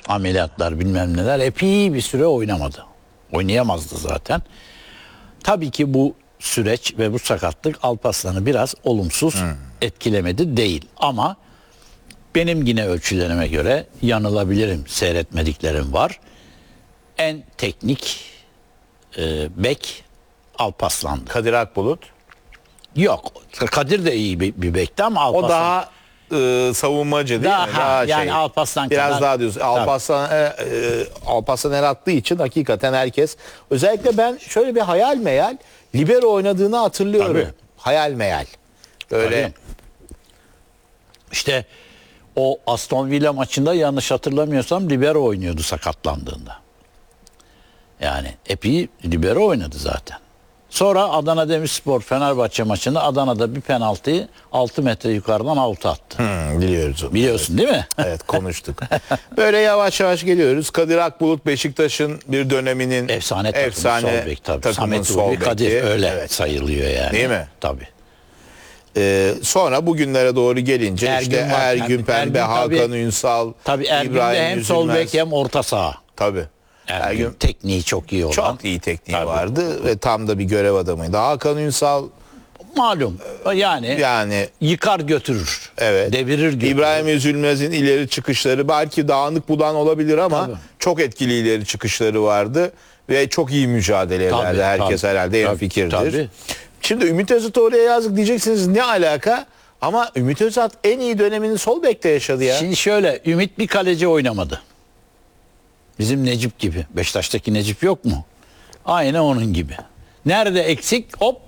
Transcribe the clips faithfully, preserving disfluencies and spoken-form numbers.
ameliyatlar bilmem neler epey bir süre oynamadı. Oynayamazdı zaten. Tabii ki bu süreç ve bu sakatlık Alparslan'ı biraz olumsuz hmm. etkilemedi değil. Ama benim yine ölçülerime göre yanılabilirim, seyretmediklerim var. En teknik e, bek Alparslan'dı. Kadir Akbulut. Yok. Kadir de iyi bir, bir bekti ama Alparslan. O daha e, savunmacı değil daha, mi? Ha, daha yani şey, Alparslan biraz kadar, daha diyorsun. Alparslan, e, e, Alparslan el attığı için hakikaten herkes. Özellikle ben şöyle bir hayal meyal libero oynadığını hatırlıyorum. Tabii. Hayal meyal. Böyle. Tabii. İşte o Aston Villa maçında yanlış hatırlamıyorsam libero oynuyordu sakatlandığında. Yani epey libero oynadı zaten. Sonra Adana Demirspor Fenerbahçe maçında Adana'da bir penaltıyı altı metre yukarıdan avuta attı. Hmm, biliyoruz onu. Biliyorsun değil mi? Evet, konuştuk. Böyle yavaş yavaş geliyoruz. Kadir Akbulut Beşiktaş'ın bir döneminin efsane takımı efsane sol bek tabii. takımın Samet sol Ulvi beki. Kadir öyle Evet. sayılıyor yani. Değil mi? Tabii. Ee, sonra bugünlere doğru gelince Ergün işte var. Ergün Ergün Pembe, tabii- Hakan Ünsal, Tabii Ergün de İbrahim hem sol Üzülmez. bek hem orta saha. Tabii. Ergün, Ergün tekniği çok iyi olan. çok iyi tekniği Tabii. vardı ve tam da bir görev adamıydı. Hakan Ünsal Malum. Yani, yani yıkar götürür. evet. Devirir götürür. İbrahim Üzülmez'in ileri çıkışları belki dağınık bulan olabilir ama Tabii. çok etkili ileri çıkışları vardı ve çok iyi mücadele Tabii, ederdi. Herkes tabii. herhalde Tabii, hemfikirdir. tabii. Şimdi Ümit Özat'ı oraya yazdık diyeceksiniz, ne alaka? Ama Ümit Özat en iyi dönemini sol bekte yaşadı ya. Şimdi şöyle, Ümit bir kaleci oynamadı. Bizim Necip gibi. Beşiktaş'taki Necip yok mu? Aynen onun gibi. Nerede eksik hop.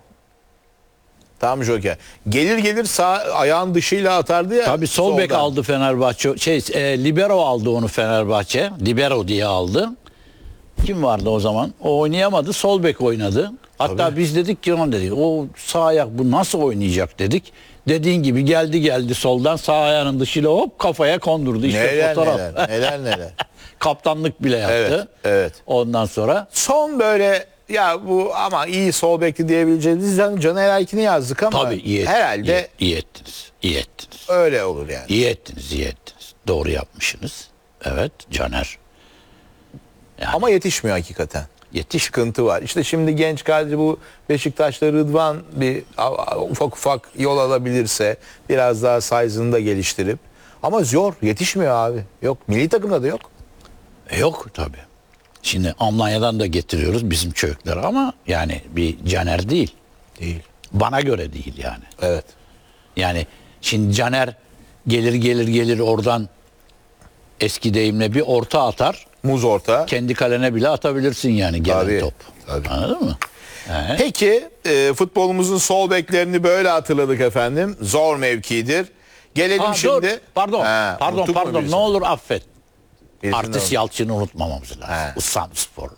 Tam joker. Gelir gelir sağ ayağın dışıyla atardı ya. Tabii sol bek soldan. aldı Fenerbahçe. Şey e, libero aldı onu Fenerbahçe. Libero diye aldı. Kim vardı o zaman? O oynayamadı. Sol bek oynadı. Hatta Tabii. biz dedik ki ona dedik. O sağ ayak bu nasıl oynayacak dedik. Dediğin gibi geldi geldi soldan sağ ayağının dışıyla hop kafaya kondurdu. İşte Neler fotoğraf. neler neler neler. Kaptanlık bile yaptı. Evet, evet. Ondan sonra Son böyle ya bu ama iyi sol bekli diyebileceğimiz yani Caner Erkin'i yazdık ama tabii iyi, herhalde iyi, iyi ettiniz. İyi ettiniz. öyle olur yani. İyi ettiniz, iyi ettiniz. Doğru yapmışsınız. Evet, Caner. Yani Ama yetişmiyor hakikaten. yetiş. Sıkıntı var. İşte şimdi genç kadro bu Beşiktaş'ta Rıdvan bir ufak ufak yol alabilirse biraz daha size'ını da geliştirip ama zor yetişmiyor abi. Yok milli takımda da yok. E, yok tabii. Şimdi Almanya'dan da getiriyoruz bizim çocukları ama yani bir Caner değil. Değil. Bana göre değil yani. Evet. Yani şimdi Caner gelir gelir gelir oradan eski deyimle bir orta atar. Muz orta. Kendi kalene bile atabilirsin yani gelen Tabii, top. tabii. Anladın mı? He. Peki e, futbolumuzun sol beklerini böyle hatırladık efendim. Zor mevkidir. Gelelim Aa, şimdi. dur. Pardon. Ha, pardon unuttuk mu pardon. birisini? Ne olur affet. Birisini Artist unuttuk. Yalçın'ı unutmamamız lazım. He. İstanbulsporlu.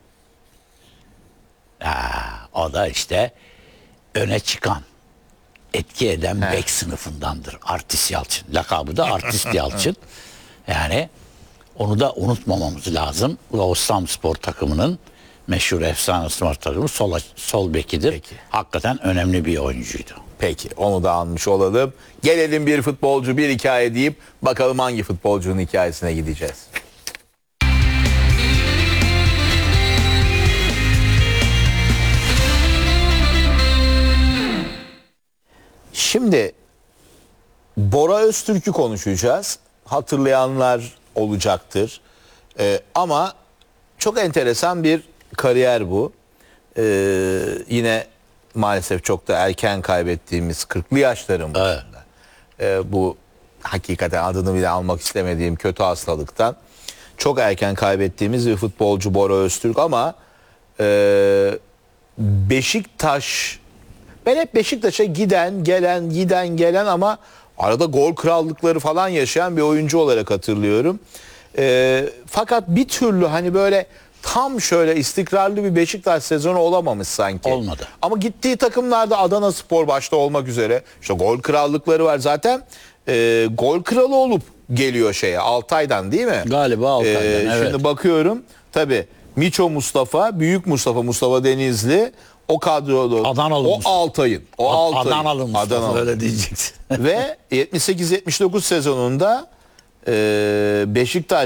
Ha, o da işte öne çıkan, etki eden He. bek sınıfındandır. Artist Yalçın. Lakabı da Artist Yalçın. Yani onu da unutmamamız lazım. O İstanbulspor takımının meşhur efsane spor takımı sol, sol bekidir. Peki. Hakikaten önemli bir oyuncuydu. Peki onu da anmış olalım. Gelelim bir futbolcu bir hikaye deyip bakalım hangi futbolcunun hikayesine gideceğiz. Şimdi Bora Öztürk'ü konuşacağız. Hatırlayanlar olacaktır. Ee, ama çok enteresan bir kariyer bu. Ee, yine maalesef çok da erken kaybettiğimiz kırklı yaşların başında. Ee, bu hakikaten adını bile almak istemediğim kötü hastalıktan çok erken kaybettiğimiz bir futbolcu Bora Öztürk ama e, Beşiktaş, ben hep Beşiktaş'a giden gelen giden gelen ama arada gol krallıkları falan yaşayan bir oyuncu olarak hatırlıyorum. E, fakat bir türlü hani böyle tam şöyle istikrarlı bir Beşiktaş sezonu olamamış sanki. Olmadı. Ama gittiği takımlarda Adanaspor başta olmak üzere işte gol krallıkları var zaten. E, gol kralı olup geliyor şeye Altay'dan değil mi? Galiba Altay'dan, evet. Şimdi bakıyorum tabii Miço Mustafa, Büyük Mustafa, Mustafa Denizli o kadroda Adanalı o Mustafa. Altay'ın. O Altay'ın. Adanalı Mustafa Adanalı. öyle diyeceksin. Ve yetmiş sekiz yetmiş dokuz sezonunda e, Beşiktaş